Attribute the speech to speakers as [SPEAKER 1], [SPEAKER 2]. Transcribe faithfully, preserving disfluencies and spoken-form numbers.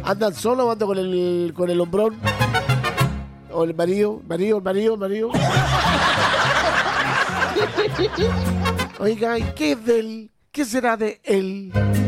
[SPEAKER 1] ¿Andan solos o andan con el, con el hombrón? ¿O el marido? ¿Marido, el marido, el marido? Oiga, ¿y qué es de él? ¿Qué será de él?